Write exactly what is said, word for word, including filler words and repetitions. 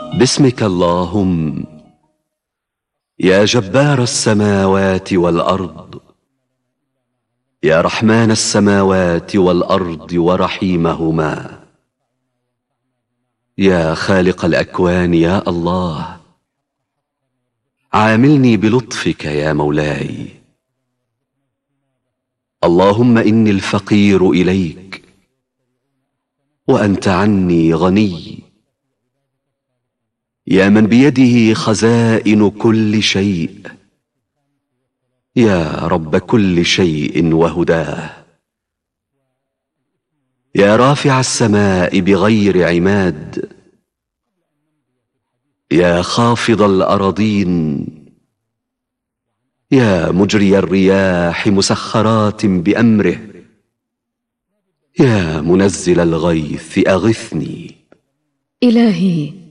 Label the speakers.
Speaker 1: باسمك اللهم يا جبار السماوات والأرض، يا رحمن السماوات والأرض ورحيمهما، يا خالق الأكوان يا الله، عاملني بلطفك يا مولاي. اللهم إني الفقير إليك وأنت عني غني، يا من بيده خزائن كل شيء، يا رب كل شيء وهداه، يا رافع السماء بغير عماد، يا خافض الأراضين، يا مجري الرياح مسخرات بأمره، يا منزل الغيث أغثني.
Speaker 2: إلهي